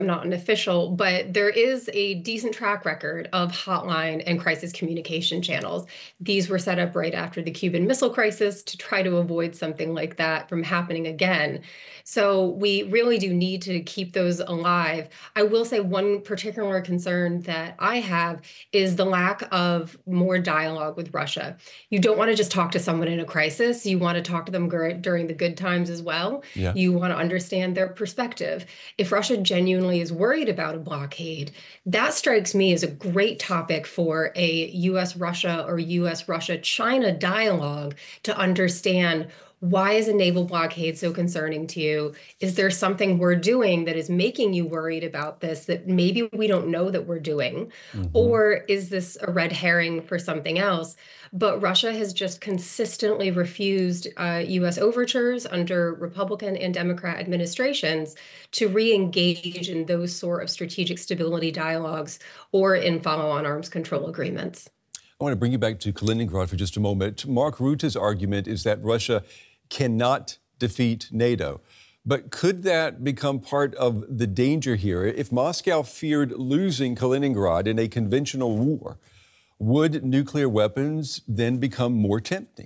not an official, but there is a decent track record of hotline and crisis communication channels. These were set up right after the Cuban Missile Crisis to try to avoid something like that from happening again. So we really do need to keep those alive. I will say one particular concern that I have is the lack of more dialogue with Russia. You don't want to just talk to someone in a crisis. You want to talk to them during the good times as well. Yeah. You want to understand their perspective. If Russia genuinely is worried about a blockade, that strikes me as a great topic for a US Russia or US Russia China dialogue to understand. Why is a naval blockade so concerning to you? Is there something we're doing that is making you worried about this that maybe we don't know that we're doing? Hmm. Or is this a red herring for something else? But Russia has just consistently refused US overtures under Republican and Democrat administrations to re-engage in those sort of strategic stability dialogues or in follow-on arms control agreements. I want to bring you back to Kaliningrad for just a moment. Mark Rutte's argument is that Russia cannot defeat NATO. But could that become part of the danger here? If Moscow feared losing Kaliningrad in a conventional war, would nuclear weapons then become more tempting?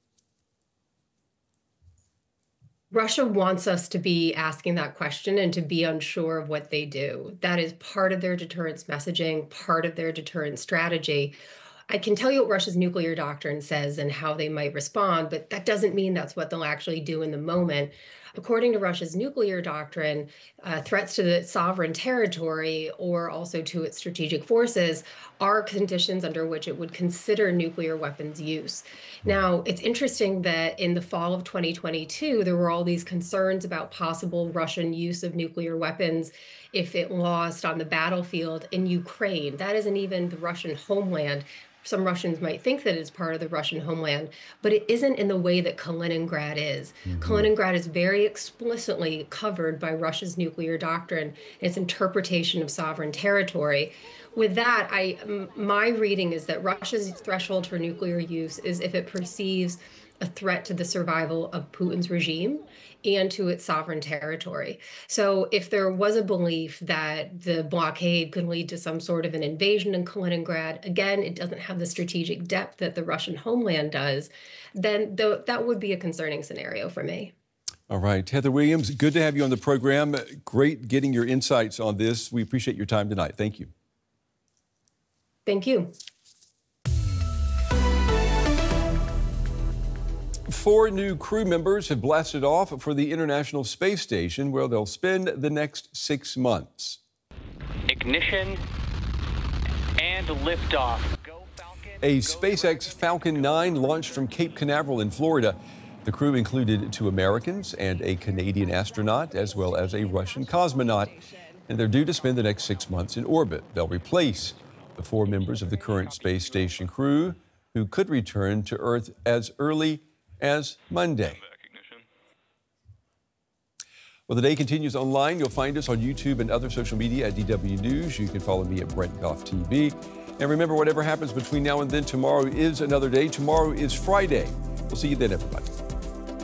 Russia wants us to be asking that question and to be unsure of what they do. That is part of their deterrence messaging, part of their deterrence strategy. I can tell you what Russia's nuclear doctrine says and how they might respond, but that doesn't mean that's what they'll actually do in the moment. According to Russia's nuclear doctrine, threats to the sovereign territory or also to its strategic forces are conditions under which it would consider nuclear weapons use. Now, it's interesting that in the fall of 2022, there were all these concerns about possible Russian use of nuclear weapons if it lost on the battlefield in Ukraine. That isn't even the Russian homeland. Some Russians might think that it's part of the Russian homeland, but it isn't in the way that Kaliningrad is. Kaliningrad is very explicitly covered by Russia's nuclear doctrine and its interpretation of sovereign territory. With that, my reading is that Russia's threshold for nuclear use is if it perceives a threat to the survival of Putin's regime and to its sovereign territory. So if there was a belief that the blockade could lead to some sort of an invasion in Kaliningrad, again, it doesn't have the strategic depth that the Russian homeland does, then that would be a concerning scenario for me. All right. Heather Williams, good to have you on the program. Great getting your insights on this. We appreciate your time tonight. Thank you. Thank you. 4 new crew members have blasted off for the International Space Station, where they'll spend the next 6 months. Ignition and liftoff. Go Falcon. A SpaceX Falcon 9 launched from Cape Canaveral in Florida. The crew included 2 Americans and a Canadian astronaut, as well as a Russian cosmonaut. And they're due to spend the next 6 months in orbit. They'll replace the 4 members of the current space station crew, who could return to Earth as early as Monday. Well, the day continues online. You'll find us on YouTube and other social media at DW News. You can follow me at Brent Goff TV. And remember, whatever happens between now and then, tomorrow is another day. Tomorrow is Friday. We'll see you then, everybody.